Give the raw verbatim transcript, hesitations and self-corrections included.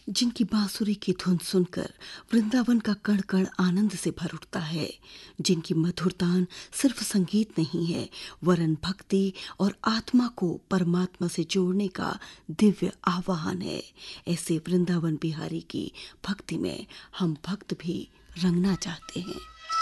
जिनकी बांसुरी की धुन सुनकर वृंदावन का कण कण आनंद से भर उठता है, जिनकी मधुर तान सिर्फ संगीत नहीं है वरन भक्ति और आत्मा को परमात्मा से जोड़ने का दिव्य आवाहन है। ऐसे वृंदावन बिहारी की भक्ति में हम भक्त भी रंगना चाहते हैं।